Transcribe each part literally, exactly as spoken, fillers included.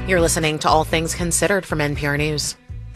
You're listening to All Things Considered from N P R News.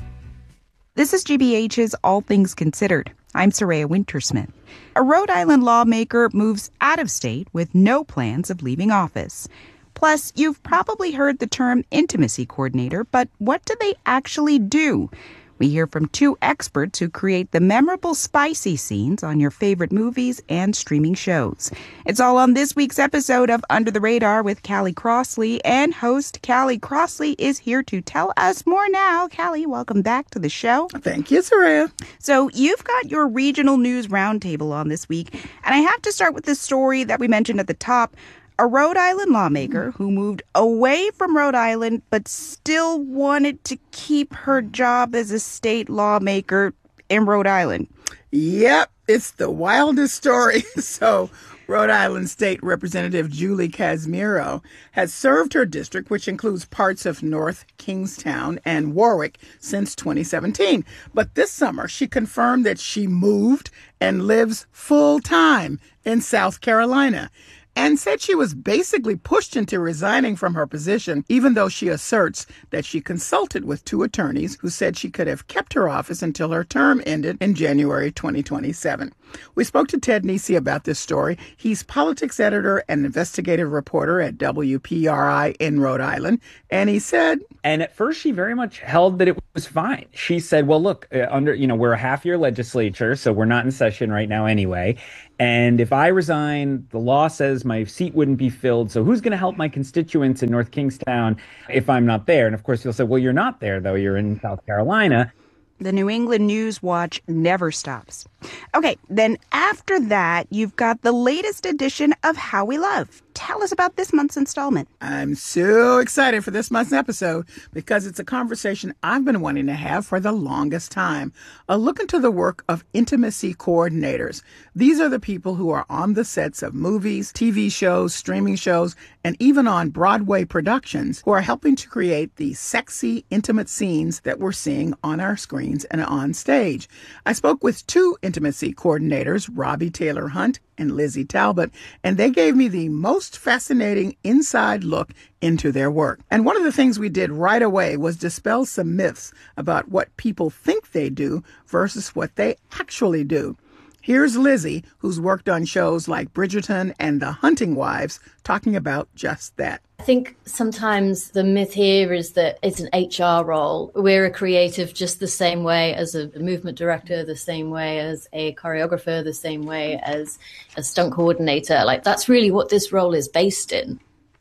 This is G B H's All Things Considered. I'm Soraya Wintersmith. A Rhode Island lawmaker moves out of state with no plans of leaving office. Plus, you've probably heard the term intimacy coordinator, but what do they actually do? We hear from two experts who create the memorable spicy scenes on your favorite movies and streaming shows. It's all on this week's episode of Under the Radar with Callie Crossley, and host Callie Crossley is here to tell us more now. Callie, welcome back to the show. Thank you, Soraya. So you've got your regional news roundtable on this week, and I have to start with this story that we mentioned at the top. A Rhode Island lawmaker who moved away from Rhode Island but still wanted to keep her job as a state lawmaker in Rhode Island. Yep, it's the wildest story. So Rhode Island State Representative Julie Casimiro has served her district, which includes parts of North Kingstown and Warwick, since twenty seventeen. But this summer, she confirmed that she moved and lives full-time in South Carolina, and said she was basically pushed into resigning from her position, even though she asserts that she consulted with two attorneys who said she could have kept her office until her term ended in January twenty twenty-seven. We spoke to Ted Nesi about this story. He's politics editor and investigative reporter at W P R I in Rhode Island, and he said... And at first, she very much held that it was fine. She said, well, look, uh, under you know, we're a half-year legislature, so we're not in session right now anyway. And if I resign, the law says my seat wouldn't be filled. So who's going to help my constituents in North Kingstown if I'm not there? And of course, you'll say, well, you're not there, though. You're in South Carolina. The New England News Watch never stops. Okay, then after that, you've got the latest edition of How We Love. Tell us about this month's installment. I'm so excited for this month's episode because it's a conversation I've been wanting to have for the longest time. A look into the work of intimacy coordinators. These are the people who are on the sets of movies, T V shows, streaming shows, and even on Broadway productions who are helping to create the sexy, intimate scenes that we're seeing on our screens and on stage. I spoke with two intimacy coordinators, Robbie Taylor Hunt and Lizzie Talbot, and they gave me the most fascinating inside look into their work. And one of the things we did right away was dispel some myths about what people think they do versus what they actually do. Here's Lizzie, who's worked on shows like Bridgerton and The Hunting Wives, talking about just that. I think sometimes the myth here is that it's an H R role. We're a creative just the same way as a movement director, the same way as a choreographer, the same way as a stunt coordinator. Like, that's really what this role is based in.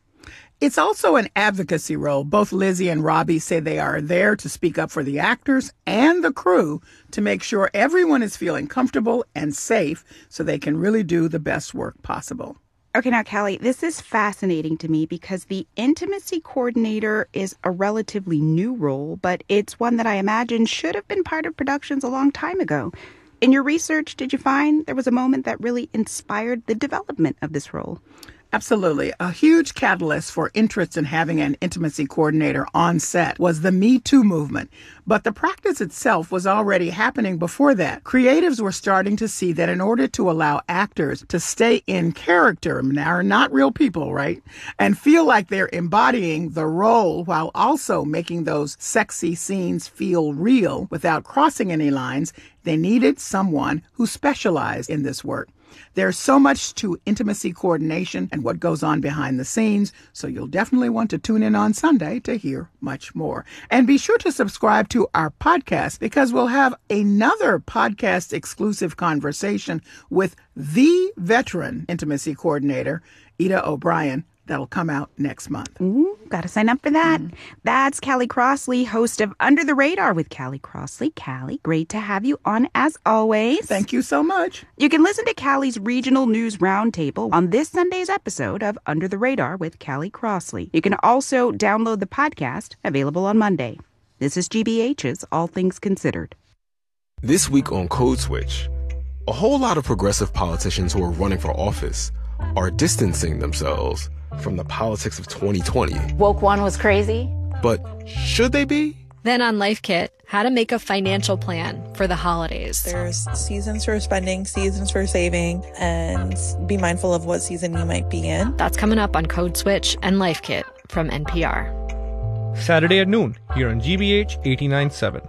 It's also an advocacy role. Both Lizzie and Robbie say they are there to speak up for the actors and the crew to make sure everyone is feeling comfortable and safe so they can really do the best work possible. Okay, now, Callie, this is fascinating to me because the intimacy coordinator is a relatively new role, but it's one that I imagine should have been part of productions a long time ago. In your research, did you find there was a moment that really inspired the development of this role? Absolutely. A huge catalyst for interest in having an intimacy coordinator on set was the Me Too movement. But the practice itself was already happening before that. Creatives were starting to see that in order to allow actors to stay in character, now are not real people, right? And feel like they're embodying the role while also making those sexy scenes feel real without crossing any lines, they needed someone who specialized in this work. There's so much to intimacy coordination and what goes on behind the scenes, so you'll definitely want to tune in on Sunday to hear much more. And be sure to subscribe to our podcast because we'll have another podcast exclusive conversation with the veteran intimacy coordinator, Ida O'Brien. That'll come out next month. Ooh, gotta sign up for that. Mm. That's Callie Crossley, host of Under the Radar with Callie Crossley. Callie, great to have you on as always. Thank you so much. You can listen to Callie's Regional News Roundtable on this Sunday's episode of Under the Radar with Callie Crossley. You can also download the podcast, available on Monday. This is G B H's All Things Considered. This week on Code Switch, a whole lot of progressive politicians who are running for office are distancing themselves from the politics of twenty twenty. Woke one was crazy. But should they be? Then on Life Kit, how to make a financial plan for the holidays. There's seasons for spending, seasons for saving, and be mindful of what season you might be in. That's coming up on Code Switch and Life Kit from N P R. Saturday at noon, here on G B H eighty-nine point seven.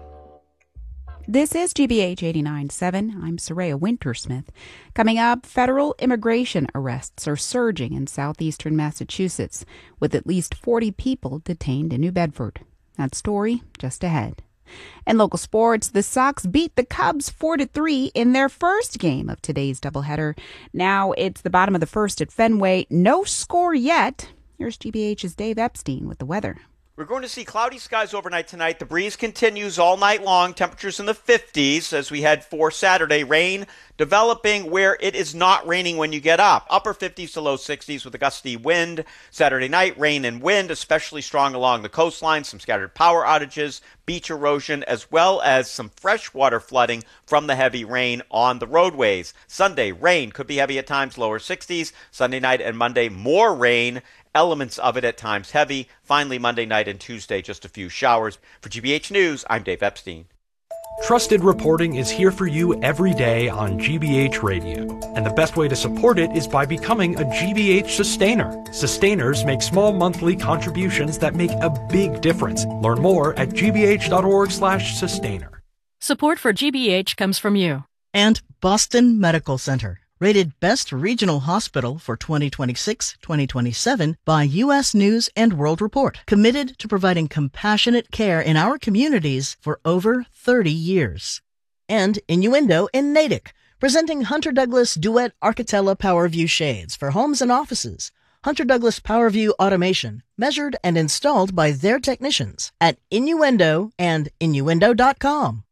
This is G B H eighty-nine point seven. I'm Soraya Wintersmith. Coming up, federal immigration arrests are surging in southeastern Massachusetts, with at least forty people detained in New Bedford. That story just ahead. In local sports, the Sox beat the Cubs four to three in their first game of today's doubleheader. Now it's the bottom of the first at Fenway. No score yet. Here's G B H's Dave Epstein with the weather. We're going to see cloudy skies overnight tonight. The breeze continues all night long. Temperatures in the fifties as we head for Saturday. Rain developing where it is not raining when you get up. Upper fifties to low sixties with a gusty wind. Saturday night, rain and wind, especially strong along the coastline. Some scattered power outages, beach erosion, as well as some freshwater flooding from the heavy rain on the roadways. Sunday, rain could be heavy at times, lower sixties. Sunday night and Monday, more rain. Elements of it at times heavy. Finally, Monday night and Tuesday, just a few showers. For G B H News, I'm Dave Epstein. Trusted reporting is here for you every day on G B H Radio. And the best way to support it is by becoming a G B H sustainer. Sustainers make small monthly contributions that make a big difference. Learn more at gbh.org slash sustainer. Support for G B H comes from you. And Boston Medical Center, rated Best Regional Hospital for twenty twenty-six twenty twenty-seven by U S News and World Report. Committed to providing compassionate care in our communities for over thirty years. And Innuendo in Natick, presenting Hunter Douglas Duet Architella PowerView shades for homes and offices. Hunter Douglas PowerView automation, measured and installed by their technicians at Innuendo and innuendo dot com.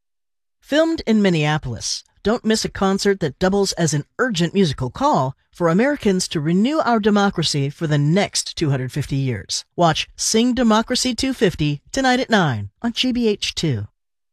Filmed in Minneapolis, don't miss a concert that doubles as an urgent musical call for Americans to renew our democracy for the next two hundred fifty years. Watch Sing Democracy two fifty tonight at nine on G B H two.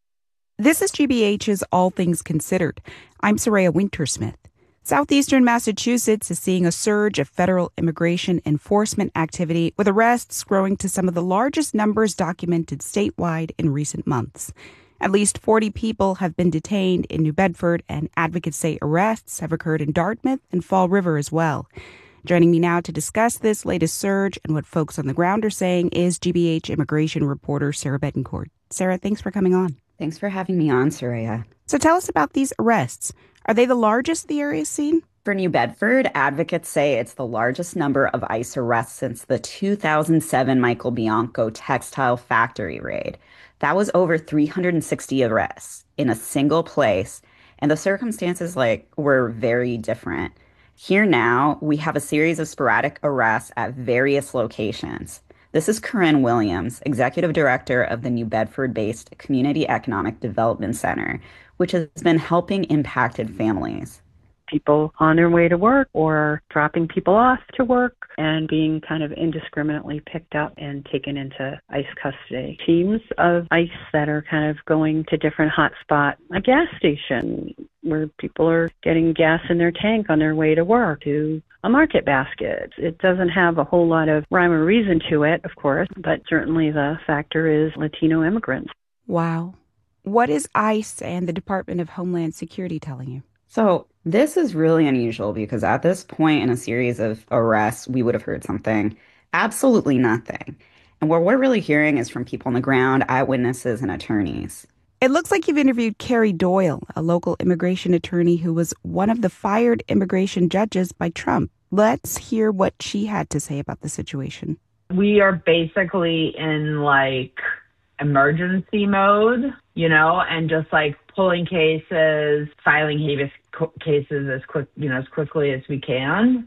This is G B H's All Things Considered. I'm Soraya Wintersmith. Southeastern Massachusetts is seeing a surge of federal immigration enforcement activity, with arrests growing to some of the largest numbers documented statewide in recent months. At least forty people have been detained in New Bedford, and advocates say arrests have occurred in Dartmouth and Fall River as well. Joining me now to discuss this latest surge and what folks on the ground are saying is G B H immigration reporter Sarah Betancourt. Sarah, thanks for coming on. Thanks for having me on, Soraya. So tell us about these arrests. Are they the largest the area's seen? For New Bedford, advocates say it's the largest number of ICE arrests since the two thousand seven Michael Bianco textile factory raid. That was over three hundred sixty arrests in a single place, and the circumstances like were very different. Here now, we have a series of sporadic arrests at various locations. This is Corinne Williams, executive director of the New Bedford-based Community Economic Development Center, which has been helping impacted families. People on their way to work or dropping people off to work and being kind of indiscriminately picked up and taken into ICE custody. Teams of ICE that are kind of going to different hotspots, a gas station where people are getting gas in their tank on their way to work, to a market basket. It doesn't have a whole lot of rhyme or reason to it, of course, but certainly the factor is Latino immigrants. Wow. What is ICE and the Department of Homeland Security telling you? So this is really unusual because at this point in a series of arrests, we would have heard something, absolutely nothing. And what we're really hearing is from people on the ground, eyewitnesses and attorneys. It looks like you've interviewed Carrie Doyle, a local immigration attorney who was one of the fired immigration judges by Trump. Let's hear what she had to say about the situation. We are basically in like emergency mode, you know, and just like pulling cases, filing habeas co- cases as quick, you know, as quickly as we can.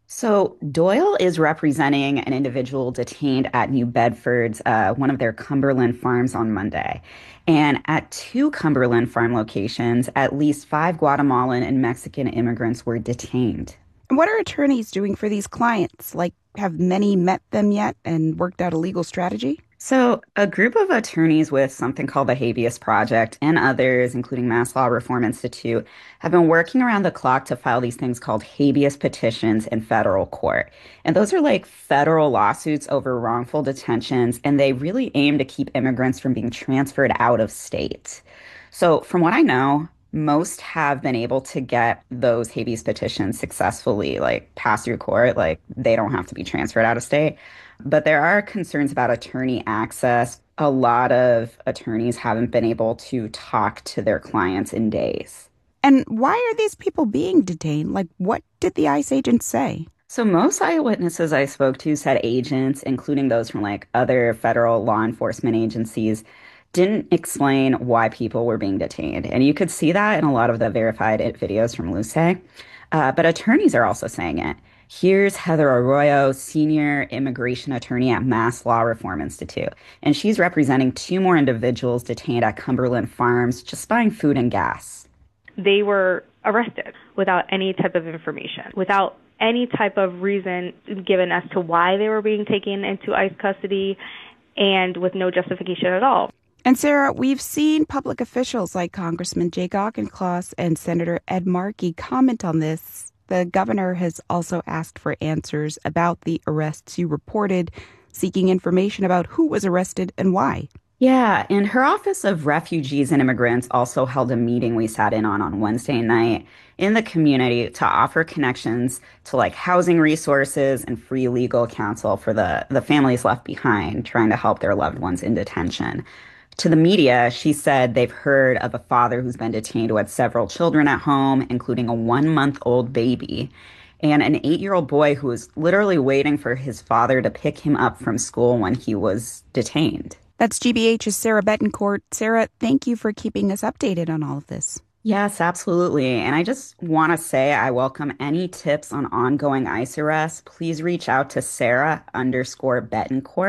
So Doyle is representing an individual detained at New Bedford's, uh, one of their Cumberland farms on Monday. And at two Cumberland farm locations, at least five Guatemalan and Mexican immigrants were detained. And what are attorneys doing for these clients? Like, have many met them yet and worked out a legal strategy? So a group of attorneys with something called the Habeas Project and others, including Mass Law Reform Institute, have been working around the clock to file these things called habeas petitions in federal court. And those are like federal lawsuits over wrongful detentions, and they really aim to keep immigrants from being transferred out of state. So from what I know, most have been able to get those habeas petitions successfully, like pass through court, like they don't have to be transferred out of state. But there are concerns about attorney access. A lot of attorneys haven't been able to talk to their clients in days. And why are these people being detained? Like, what did the ICE agents say? So most eyewitnesses I spoke to said agents, including those from like other federal law enforcement agencies, didn't explain why people were being detained. And you could see that in a lot of the verified videos from Luce. Uh, but attorneys are also saying it. Here's Heather Arroyo, senior immigration attorney at Mass Law Reform Institute. And she's representing two more individuals detained at Cumberland Farms just buying food and gas. They were arrested without any type of information, without any type of reason given as to why they were being taken into ICE custody, and with no justification at all. And Sarah, we've seen public officials like Congressman Jake Auchincloss and Senator Ed Markey comment on this. The governor has also asked for answers about the arrests you reported, seeking information about who was arrested and why. Yeah, and her Office of Refugees and Immigrants also held a meeting we sat in on on Wednesday night in the community to offer connections to like housing resources and free legal counsel for the, the families left behind, trying to help their loved ones in detention. To the media, she said they've heard of a father who's been detained who had several children at home, including a one-month-old baby, and an eight-year-old boy who was literally waiting for his father to pick him up from school when he was detained. That's G B H's Sarah Betancourt. Sarah, thank you for keeping us updated on all of this. Yes, absolutely. And I just want to say I welcome any tips on ongoing ICE arrests. Please reach out to Sarah underscore Betancourt